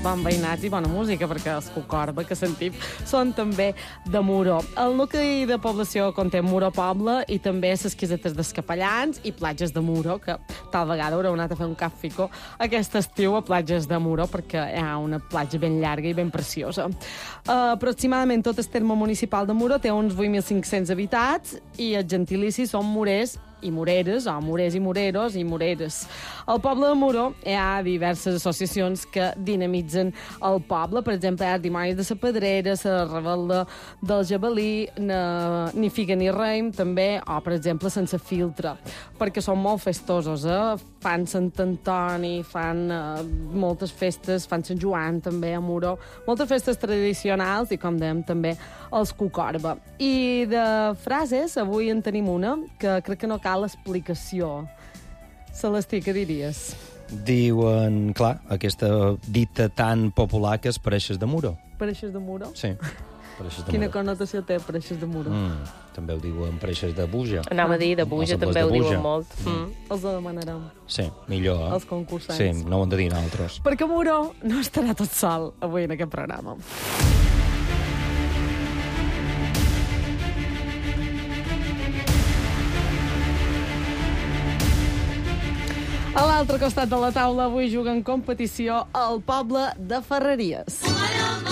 bon veïnats i bona música, perquè els Cucorba que sentim són també de Muro. El nucli de població conté Muro Poble i també les casetes d'Escapellans i platges de Muro, que tal vegada haureu anat a fer un capficó aquest estiu a platges de Muro, perquè hi ha una platja ben llarga i ben preciosa. Aproximadament tot el terme municipal de Muro té uns 8.500 habitats i els gentilicis són murers i moreres, o morers i moreros i moreres. Al poble de Muro hi ha diverses associacions que dinamitzen el poble. Per exemple, hi ha Dimonis de la Pedrera, la Rebel·la del Jabalí, ni Figa ni Raïm, també, o, per exemple, Sense Filtre, perquè són molt festosos, fan Sant Antoni, fan moltes festes, fan Sant Joan, també, a Muro, moltes festes tradicionals i, com dèiem, també els Cucorba. I de frases, avui en tenim una que crec que no cal explicació. Celestí, què diries? Diuen, clar, aquesta dita tan popular que és pareixes de Muro. Pareixes de Muro? Sí, pareixes de Quina Muro. connotació té pareixes de Muro? També ho diuen pareixes de Buja. Anava a dir, de Buja també ho diuen molt. Els ho demanarem. Sí, millor. Els concursants. Sí, no ho hem de dir nosaltres. Perquè Muro no estarà tot sol avui en aquest programa. A l'altre costat de la taula avui juga en competició el poble de Ferreries.